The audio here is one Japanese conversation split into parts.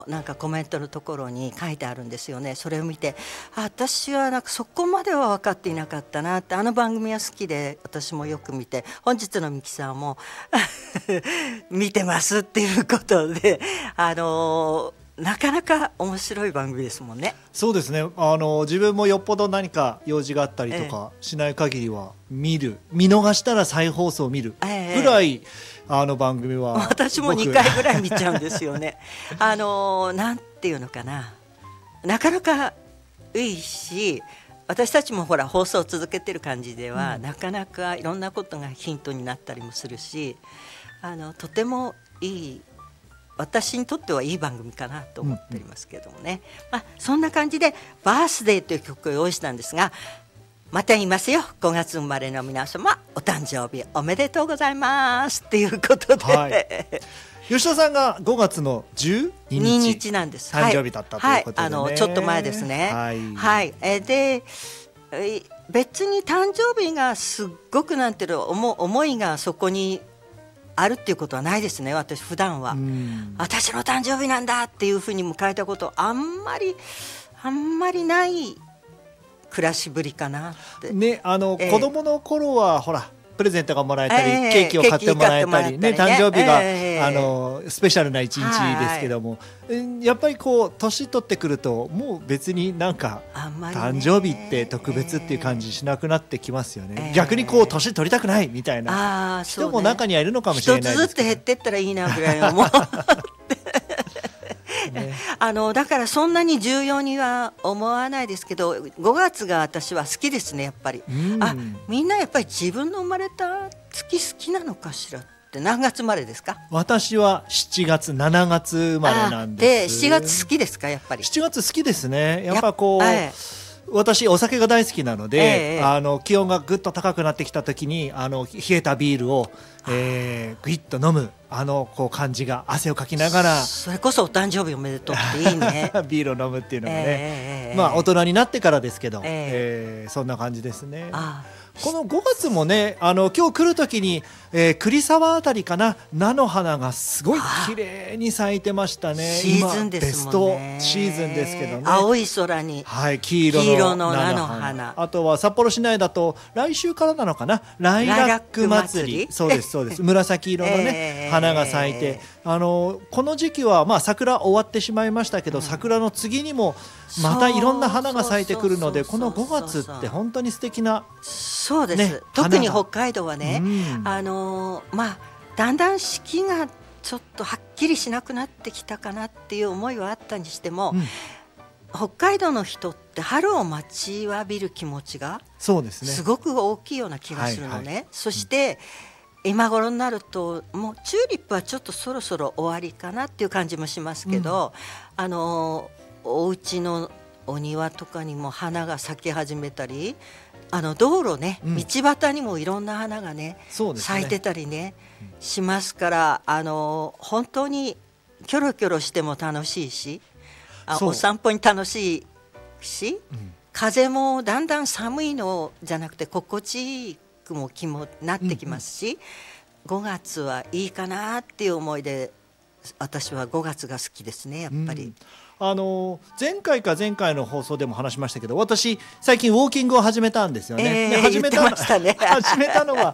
なんかコメントのところに書いてあるんですよね。それを見て、私はなんかそこまでは分かっていなかったなって。あの番組は好きで私もよく見て、本日のミキさんも見てますっていうことで、なかなか面白い番組ですもんね。 そうですね。自分もよっぽど何か用事があったりとかしない限りは見逃したら再放送を見るぐらい、番組は私も2回ぐらい見ちゃうんですよね。なんていうのかな、なかなかいいし、私たちもほら放送を続けてる感じでは、なかなかいろんなことがヒントになったりもするし、とてもいい、私にとってはいい番組かなと思っておりますけれどもね、そんな感じでバースデーという曲を用意したんですが、また言いますよ、5月生まれの皆様お誕生日おめでとうございますっていうことで、 吉田さんが5月の12日なんです。 誕生日だったということでね、 ちょっと前ですね。で、別に誕生日がすっごくなんていうの思いがそこにあるっていうことはないですね。私普段は私の誕生日なんだっていうふうに迎えたことあんまりない暮らしぶりかなってね。 子供の頃はほらプレゼントがもらえたり、ケーキを買ってもらえたりね、誕生日が、スペシャルな一日ですけども、やっぱりこう年取ってくるともう別になんか誕生日って特別っていう感じしなくなってきますよね。逆にこう年取りたくないみたいな人も中にはいるのかもしれないですけど、 一つずつ減ってったらいいなぐらい思ってだからそんなに重要には思わないですけど、5月が私は好きですねやっぱり。みんなやっぱり自分の生まれた月好きなのかしらって。何月生まれですか？ 私は7月7月生まれなんです。 で7月好きですか？やっぱり 7月好きですね。やっぱこう、私お酒が大好きなので、気温がぐっと高くなってきた時に冷えたビールをぐいっと飲むこう感じが、汗をかきながら、 それこそお誕生日おめでとうっていいねビールを飲むっていうのがね、大人になってからですけど、そんな感じですね。この5月もね、今日来る時に、栗沢あたりかな、菜の花がすごい綺麗に咲いてましたね。 シーズンですもんね。 今ベストシーズンですけどね。 青い空に、 黄色の菜の花。あとは札幌市内だと来週からなのかな、ライラック祭り。そうですそうです。紫色のね、花が咲いて、この時期は桜終わってしまいましたけど、桜の次にもまたいろんな花が咲いてくるので、この5月って本当に素敵な。 そうです、特に北海道はね、だんだん四季がちょっとはっきりしなくなってきたかなっていう思いはあったにしても、北海道の人って春を待ちわびる気持ちがすごく大きいような気がするのね。そして今頃になるともうチューリップはちょっとそろそろ終わりかなっていう感じもしますけど、お家のお庭とかにも花が咲き始めたり、道路ね、道端にもいろんな花がね、咲いてたりね、しますから、本当にキョロキョロしても楽しいし、お散歩に楽しいし、風もだんだん寒いのじゃなくて心地いいくも気もなってきますし、5月はいいかなっていう思いで、私は5月が好きですねやっぱり。 前回の放送でも話しましたけど、私最近ウォーキングを始めたんですよね。 始めたのは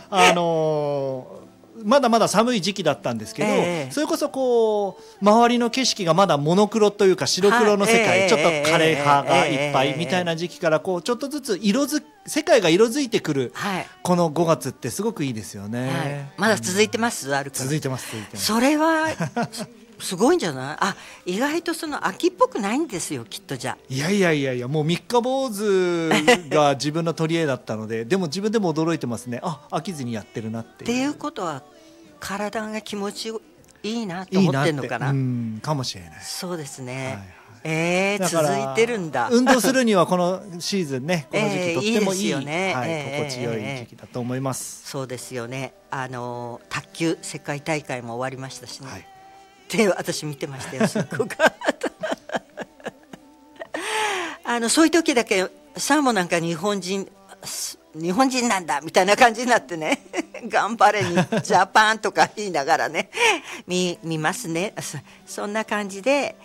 まだまだ寒い時期だったんですけど、それこそこう周りの景色がまだモノクロというか白黒の世界、ちょっと枯れ葉がいっぱいみたいな時期から、こうちょっとずつ世界が色づいてくる、この5月ってすごくいいですよね。 まだ続いてます？ 続いてます。 それはすごいんじゃない？意外とその秋っぽくないんですよきっと。じゃいやもう三日坊主が自分の取り柄だったのででも自分でも驚いてますね。飽きずにやってるなっていう。 っていうことは体が気持ちいいなと思ってんのかな。 かもしれない。 そうですね。続いてるんだ。 運動するにはこのシーズンね、この時期とってもいい、 いいですよね。 心地よい時期だと思います。 そうですよね。卓球世界大会も終わりましたしね。で私見てましたよすごくそういう時だけさもなんか日本人日本人なんだみたいな感じになってね頑張れにジャパンとか言いながらね見ますね。そんな感じで